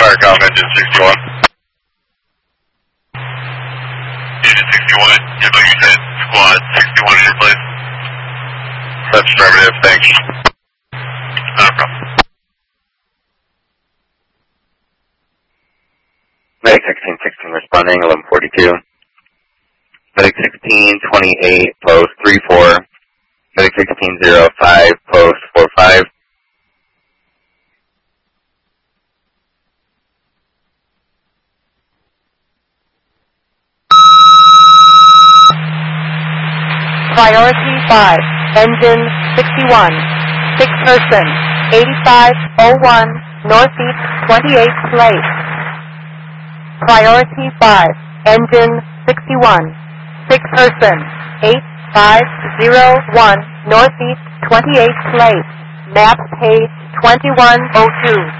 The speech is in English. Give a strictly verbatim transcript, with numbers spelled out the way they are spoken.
Firecom, engine sixty-one. Engine sixty-one, yeah, like you said, squad sixty-one in your place. That's affirmative, thanks. Not a problem. Medic sixteen sixteen responding, eleven forty-two. Medic sixteen twenty-eight, post three four. Medic sixteen oh five, post four five. Priority five, engine sixty-one, six person, eighty-five oh one, northeast twenty-eighth place. Priority five, engine sixty-one, six person, eight five oh one, northeast twenty-eighth place. Map page twenty-one oh two.